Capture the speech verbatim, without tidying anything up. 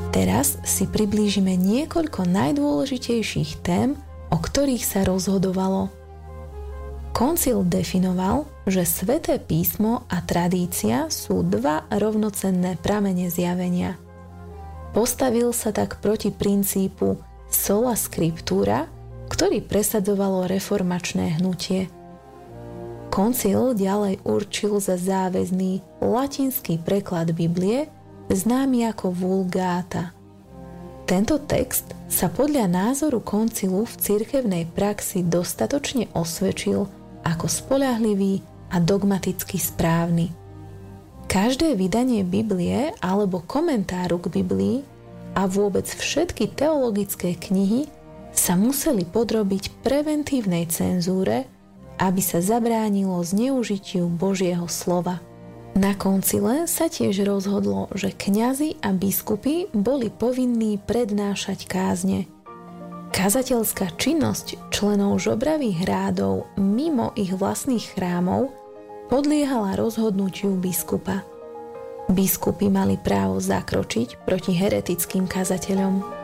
Teraz si priblížime niekoľko najdôležitejších tém, o ktorých sa rozhodovalo. Koncil definoval, že Sväté písmo a tradícia sú dva rovnocenné pramene zjavenia. Postavil sa tak proti princípu sola scriptura, ktorý presadzovalo reformačné hnutie. Koncil ďalej určil za záväzný latinský preklad Biblie, známy ako Vulgáta. Tento text sa podľa názoru koncilu v cirkevnej praxi dostatočne osvedčil ako spoľahlivý a dogmaticky správny. Každé vydanie Biblie alebo komentáru k Biblii a vôbec všetky teologické knihy sa museli podrobiť preventívnej cenzúre, aby sa zabránilo zneužitiu Božieho slova. Na koncile sa tiež rozhodlo, že kňazi a biskupy boli povinní prednášať kázne. Kazateľská činnosť členov žobravých rádov mimo ich vlastných chrámov podliehala rozhodnutiu biskupa. Biskupy mali právo zakročiť proti heretickým kazateľom.